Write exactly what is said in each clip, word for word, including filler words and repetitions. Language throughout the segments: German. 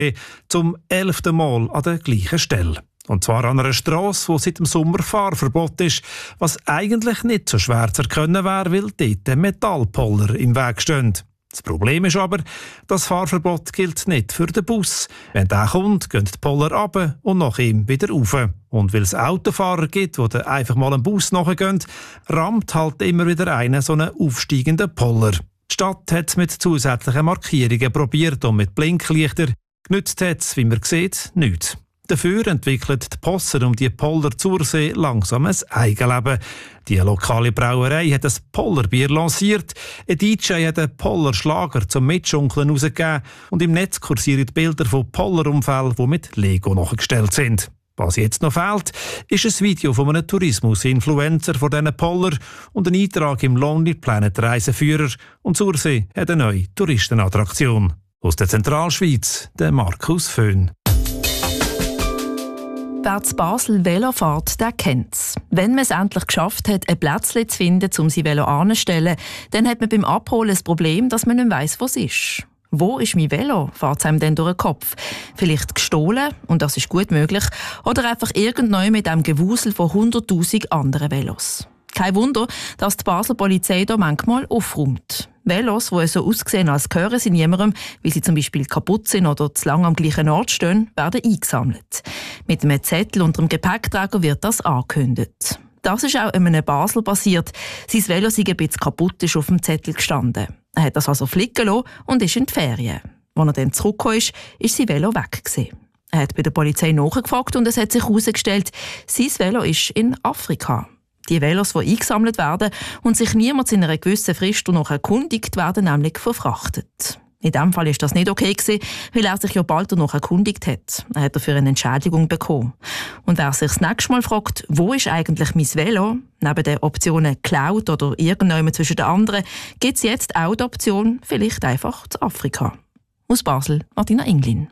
zum elften Mal an der gleichen Stelle. Und zwar an einer Strasse, wo seit dem Sommer Fahrverbot ist, was eigentlich nicht so schwer zu erkennen wäre, weil dort Metallpoller im Weg stehen. Das Problem ist aber, das Fahrverbot gilt nicht für den Bus. Wenn der kommt, gehen die Poller runter und nach ihm wieder rauf. Und weil es Autofahrer gibt, die einfach mal einem Bus nachgehen, rammt halt immer wieder einer so einen aufsteigenden Poller. Die Stadt hat es mit zusätzlichen Markierungen probiert und mit Blinklichtern. Genützt hat es, wie man sieht, nichts. Dafür entwickelt die Posser um die Poller Zursee langsam ein Eigenleben. Die lokale Brauerei hat ein Pollerbier lanciert, ein D J hat einen Pollerschlager zum Mitschunkeln herausgegeben und im Netz kursieren Bilder von Pollerunfällen, die mit Lego nachgestellt sind. Was jetzt noch fehlt, ist ein Video von einem Tourismus-Influencer von diesen Poller und ein Eintrag im Lonely Planet Reiseführer. Und Zursee hat eine neue Touristenattraktion. Aus der Zentralschweiz, der Markus Föhn. Wer zu Basel Velo fährt, der kennt es. Wenn man es endlich geschafft hat, ein Plätzchen zu finden, um sein Velo anzustellen, dann hat man beim Abholen das Problem, dass man nicht weiss, wo es ist. Wo ist mein Velo? Fährt es einem dann durch den Kopf? Vielleicht gestohlen, und das ist gut möglich, oder einfach irgendwann mit einem Gewusel von hunderttausend anderen Velos. Kein Wunder, dass die Basler Polizei da manchmal aufräumt. Velos, die so aussehen, als gehören sie niemandem, weil sie zum Beispiel kaputt sind oder zu lange am gleichen Ort stehen, werden eingesammelt. Mit einem Zettel unter dem Gepäckträger wird das angekündigt. Das ist auch in einem Basel passiert. Sein Velo sei ein bisschen kaputt, ist auf dem Zettel gestanden. Er hat das also flicken lassen und ist in die Ferien. Als er dann zurückgekommen ist, ist sein Velo weg gewesen. Er hat bei der Polizei nachgefragt und es hat sich herausgestellt, sein Velo ist in Afrika. Die Velos, die eingesammelt werden und sich niemand in einer gewissen Frist noch erkundigt, werden nämlich verfrachtet. In diesem Fall war das nicht okay gewesen, weil er sich ja bald noch erkundigt hat. Er hat dafür eine Entschädigung bekommen. Und wer sich das nächste Mal fragt, wo ist eigentlich mein Velo, neben den Optionen geklaut oder irgendjemand zwischen den anderen, gibt es jetzt auch die Option, vielleicht einfach zu Afrika. Aus Basel, Martina Englin.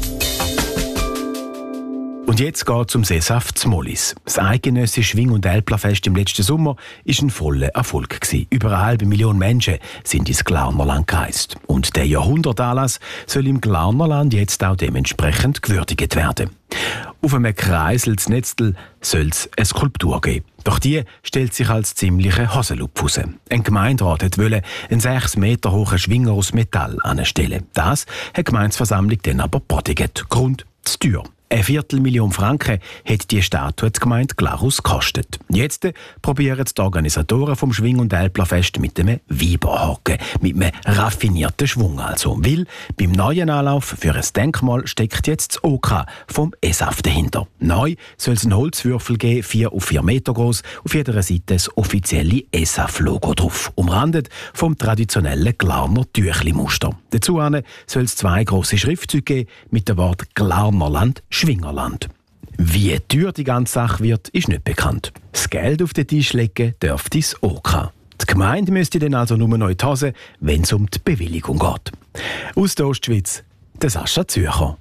Und jetzt geht es um Sesaf Zmollis. Das eidgenössische Schwing- und Älplerfest im letzten Sommer war ein voller Erfolg gewesen. Über eine halbe Million Menschen sind ins Glarnerland gereist. Und der Jahrhundertanlass soll im Glarnerland jetzt auch dementsprechend gewürdigt werden. Auf einem Kreisel zu Netztel soll es eine Skulptur geben. Doch die stellt sich als ziemliche Haselupf raus. Ein Gemeinderat wollte einen sechs Meter hohen Schwinger aus Metall anstellen. Das hat die Gemeindeversammlung dann aber bodigt. Grund zu teuer. Eine Viertelmillion Franken hat die Statue die Gemeinde Glarus gekostet. Jetzt probieren die Organisatoren vom Schwing- und Älplerfest mit einem Weiberhaken, mit einem raffinierten Schwung also. Weil beim neuen Anlauf für ein Denkmal steckt jetzt das OK vom E S A F dahinter. Neu soll es einen Holzwürfel geben, vier auf vier Meter groß, auf jeder Seite das offizielle E S A F-Logo drauf, umrandet vom traditionellen Glarner Tüchli-Muster. Dazu soll es zwei grosse Schriftzüge geben mit dem Wort Glarnerland Schwingerland. Wie teuer die ganze Sache wird, ist nicht bekannt. Das Geld auf den Tisch legen dürfte das OK. Die Gemeinde müsste dann also nur noch in die Hose, wenn es um die Bewilligung geht. Aus der Ostschweiz, der Sascha Zürcher.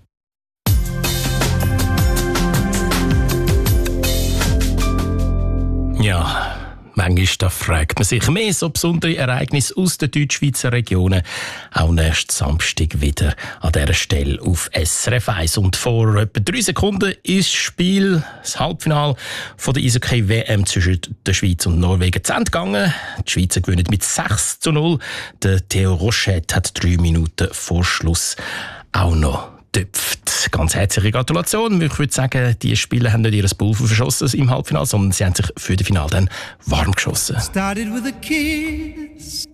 Ja, manchmal da fragt man sich mehr so besondere Ereignisse aus den Deutschschweizer Regionen. Auch nächsten Samstag wieder an dieser Stelle auf S R F eins. Und vor etwa drei Sekunden ist das Spiel, das Halbfinale von der Eishockey-W M zwischen der Schweiz und Norwegen zu Ende gegangen. Die Schweizer gewinnen mit sechs zu null. Der Theo Rochette hat drei Minuten vor Schluss auch noch töpft. Ganz herzliche Gratulation. Ich würde sagen, die Spieler haben nicht ihr Pulver verschossen im Halbfinale, sondern sie haben sich für das Finale dann warm geschossen. Started with a kiss,